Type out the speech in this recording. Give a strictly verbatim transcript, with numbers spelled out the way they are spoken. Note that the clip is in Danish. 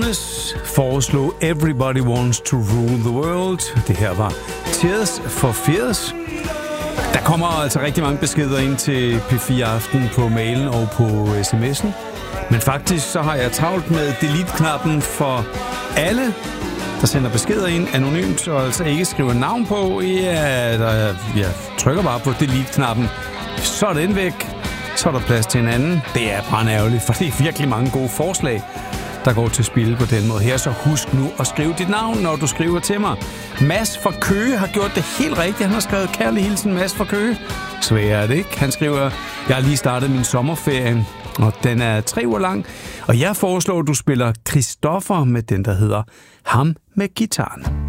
Thomas foreslog Everybody Wants to Rule the World. Det her var Tears for Fears. Der kommer altså rigtig mange beskeder ind til P fire Aften på mailen og på sms'en. Men faktisk så har jeg travlt med delete-knappen for alle, der sender beskeder ind anonymt og altså ikke skriver navn på. Ja, der, jeg trykker bare på delete-knappen. Så er den væk. Så er der plads til en anden. Det er brandærgerligt, for det er virkelig mange gode forslag, der går til spil på den måde her. Så husk nu at skrive dit navn, når du skriver til mig. Mads fra Køge har gjort det helt rigtigt. Han har skrevet kærlig hilsen Mads fra Køge. Svær er det ikke. Han skriver, jeg har lige startet min sommerferie, og den er tre uger lang. Og jeg foreslår, at du spiller Christoffer med den, der hedder Ham med gitaren.